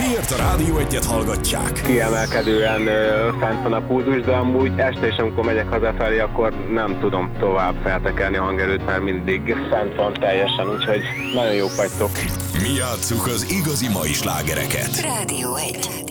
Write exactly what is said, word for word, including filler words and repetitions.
Miért a Rádió egyet hallgatják? Kiemelkedően ö, fent van a pulzus, de amúgy este is, amikor megyek hazafelé, akkor nem tudom tovább feltekerni a hangerőt, mert mindig fent van teljesen, úgyhogy nagyon jók vagytok. Mi játsszuk az igazi mai slágereket. Rádió egy.